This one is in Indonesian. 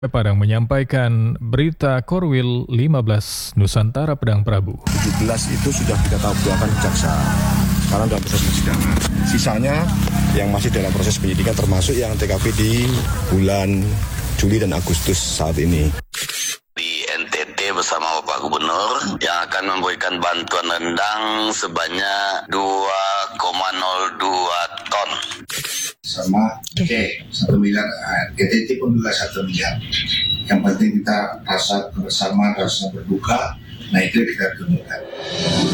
Padang menyampaikan berita Korwil 15 Nusantara Padang Prabu. 17 itu sudah kita tabuakan jaksa. Sekarang dalam proses persidangan. Sisanya yang masih dalam proses penyidikan termasuk yang TKP di bulan Juli dan Agustus saat ini. Di NTT bersama Bapak Gubernur yang akan memberikan bantuan rendang sebanyak 2,02 ton. Sama oke, 1 miliar, NTT pun juga 1 miliar. Yang penting kita rasa bersama, rasa berduka, nah itu kita temukan.